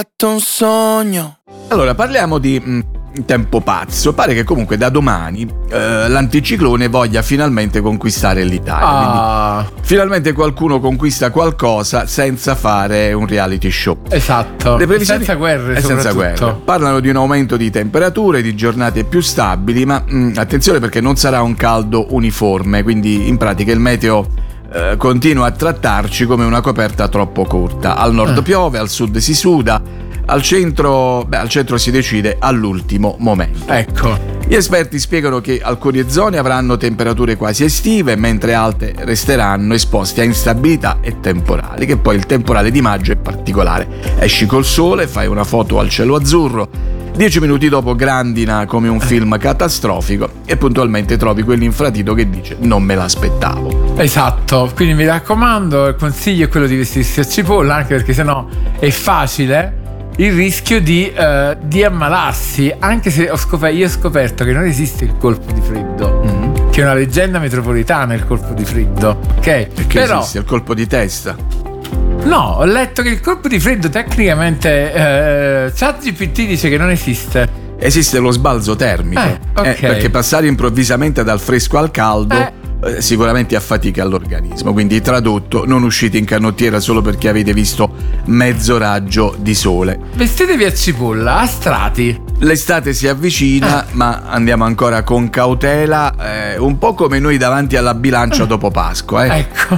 un sogno. Allora, parliamo di tempo pazzo. Pare che comunque da domani l'anticiclone voglia finalmente conquistare l'Italia. Quindi, finalmente qualcuno conquista qualcosa senza fare un reality show. Esatto. Le previsioni senza guerre, senza guerre. Parlano di un aumento di temperature, di giornate più stabili, ma attenzione, perché non sarà un caldo uniforme, quindi in pratica il meteo continua a trattarci come una coperta troppo corta. Al nord piove, al sud si suda, al centro si decide all'ultimo momento. Ecco. Gli esperti spiegano che alcune zone avranno temperature quasi estive, mentre altre resteranno esposte a instabilità e temporali, che poi il temporale di maggio è particolare. Esci col sole, fai una foto al cielo azzurro, 10 minuti dopo grandina come un film catastrofico e puntualmente trovi quell'infradito che dice non me l'aspettavo. Esatto, quindi mi raccomando, il consiglio è quello di vestirsi a cipolla, anche perché sennò è facile il rischio di ammalarsi, anche se io ho scoperto che non esiste il colpo di freddo, che è una leggenda metropolitana il colpo di freddo, ok? Perché però esiste il colpo di testa? no, ho letto che il colpo di freddo tecnicamente ChatGPT dice che non esiste. Esiste lo sbalzo termico, ok. Perché passare improvvisamente dal fresco al caldo sicuramente affatica l'organismo. Quindi, tradotto, non uscite in canottiera solo perché avete visto mezzo raggio di sole. Vestitevi a cipolla, a strati. L'estate si avvicina, ma andiamo ancora con cautela, un po' come noi davanti alla bilancia dopo Pasqua. Ecco.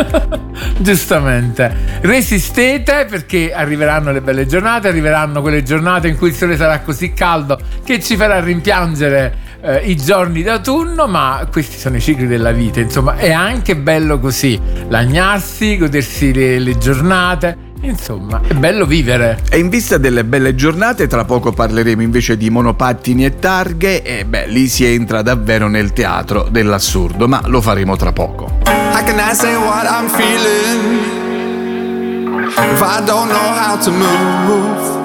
Giustamente. Resistete, perché arriveranno le belle giornate, arriveranno quelle giornate in cui il sole sarà così caldo che ci farà rimpiangere i giorni d'autunno, ma questi sono i cicli della vita, insomma è anche bello così, lagnarsi, godersi le giornate, insomma è bello vivere. E in vista delle belle giornate, tra poco parleremo invece di monopattini e targhe, e lì si entra davvero nel teatro dell'assurdo, ma lo faremo tra poco. How can I say what I'm feeling if I don't know how to move?